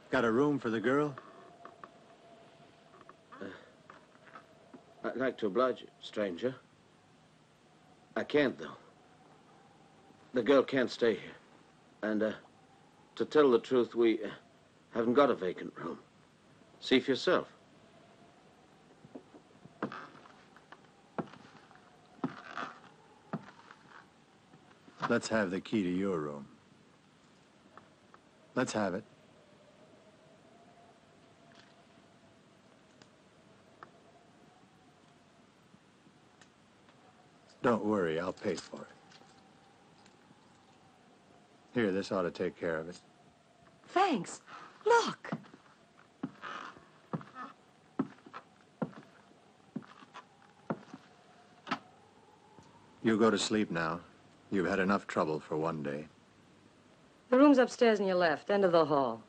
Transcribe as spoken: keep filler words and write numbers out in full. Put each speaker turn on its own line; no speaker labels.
Got a room for the girl?
Uh, I'd like to oblige you, stranger. I can't, though. The girl can't stay here. And, uh, to tell the truth, we uh, haven't got a vacant room. See for yourself.
Let's have the key to your room. Let's have it. Don't worry, I'll pay for it. Here, this ought to take care of it.
Thanks. Look.
You go to sleep now. You've had enough trouble for one day.
The room's upstairs on your left, end of the hall.